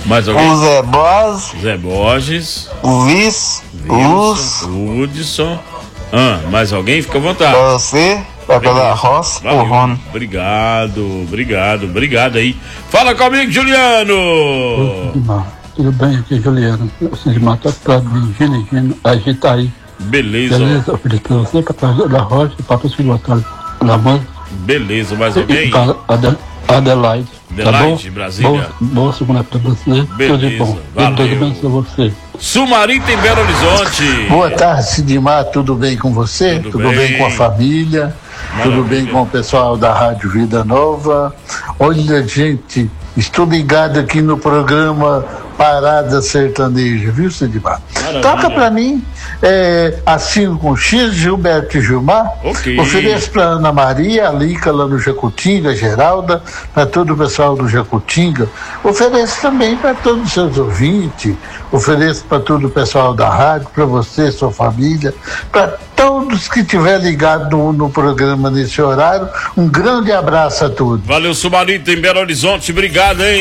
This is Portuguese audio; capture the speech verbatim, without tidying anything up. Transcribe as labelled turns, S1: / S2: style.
S1: Mais alguém?
S2: O Zé Borges.
S1: Zé Borges.
S2: O Vice. Luz.
S1: O Hudson. Ah, mais alguém? Fica à vontade.
S2: Pra você, pra pela Roça, o Rony.
S1: Obrigado, obrigado, obrigado aí. Fala comigo, Juliano!
S3: Tudo bem aqui, Juliano? Você de Mata Prado, de Gino, agita aí.
S1: Beleza.
S3: Beleza, eu pedi pra você, pra da Rocha, para o filho da mãe.
S1: Beleza, mais alguém?
S3: Adelaide.
S1: Adelaide,
S3: tá bom?
S1: de Brasília.
S3: Boa, boa segunda pra você.
S1: Beleza,
S3: Tudo de bom.
S1: valeu.
S3: Deus abençoe você.
S1: Sumarita em Belo Horizonte.
S4: Boa tarde, Sidmar, tudo bem com você?
S1: Tudo
S4: Tudo,
S1: bem.
S4: bem com a família?
S1: Maravilha.
S4: Tudo bem com o pessoal da Rádio Vida Nova? Olha, gente, estou ligado aqui no programa Parada Sertaneja, viu, Sidmar?
S1: Maravilha.
S4: Toca pra mim, é, Assino com X, Gilberto e Gilmar.
S1: Ok.
S4: Ofereço pra Ana Maria, a Lica lá no Jacutinga, Geralda, para todo o pessoal do Jacutinga. Ofereço também para todos os seus ouvintes, ofereço para todo o pessoal da rádio, para você, sua família, para todos que estiver ligado no, no programa nesse horário. Um grande abraço a todos.
S1: Valeu, Sumarita em Belo Horizonte. Obrigado, hein?